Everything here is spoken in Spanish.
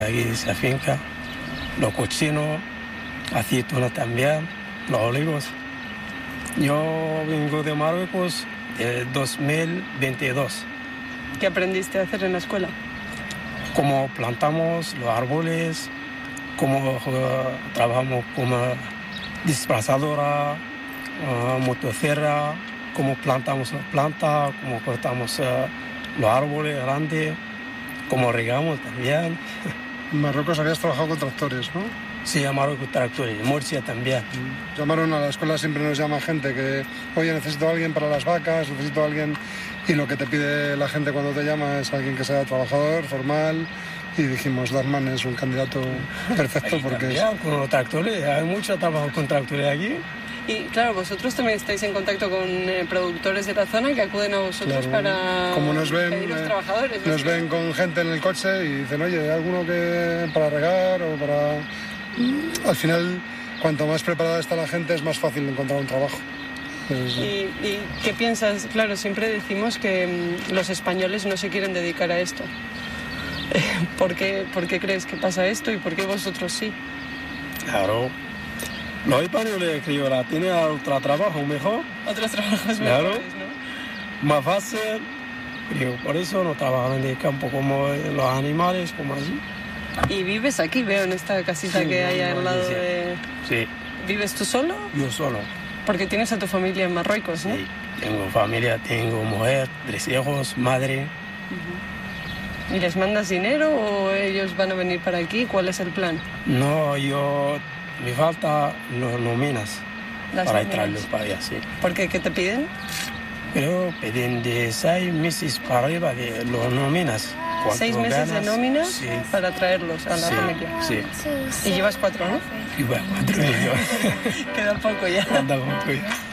Aquí se afinca los cochinos, aceitunas también, los olivos. Yo vengo de Marruecos de 2022. ¿Qué aprendiste a hacer en la escuela? Cómo plantamos los árboles, cómo trabajamos como desplazadora, motosierra, cómo plantamos las plantas, cómo cortamos los árboles grandes, cómo regamos también. En Marruecos habías trabajado con tractores, ¿no? Sí, en Marruecos tractores, en Murcia también. Llamaron a la escuela, siempre nos llama gente que, oye, necesito a alguien para las vacas, necesito a alguien... Y lo que te pide la gente cuando te llama es alguien que sea trabajador, formal. Y dijimos, Darman es un candidato perfecto porque... También, con los tractores, hay mucho trabajo con tractores aquí. Y claro, vosotros también estáis en contacto con productores de la zona que acuden a vosotros para como nos ven, pediros trabajadores. Nos ven con gente en el coche y dicen, oye, ¿hay alguno que para regar o para...? Al final, cuanto más preparada está la gente, es más fácil encontrar un trabajo. ¿Y qué piensas? Claro, siempre decimos que los españoles no se quieren dedicar a esto. ¿Por qué crees que pasa esto y por qué vosotros sí? Claro. Los españoles, creo, tienen otro trabajo mejor. Otros trabajos claro, mejores, ¿no? Más fácil. Creo, por eso no trabajan en el campo como los animales, como así. ¿Y vives aquí? Veo en esta casita sí, que hay al lado de... Sí. ¿Vives tú solo? Yo solo. Porque tienes a tu familia en Marruecos, ¿no? Sí, tengo familia, tengo mujer, 3 hijos, madre. ¿Y les mandas dinero o ellos van a venir para aquí? ¿Cuál es el plan? No, me falta los nóminas para traerlos para allá, sí. ¿Por qué? ¿Qué te piden? Pero piden de 6 meses para arriba de los nóminas. 6 meses de nómina sí, para traerlos a la familia. Sí. Y llevas 4, ¿no? Llevo 4 Queda poco ya. Queda poco ya.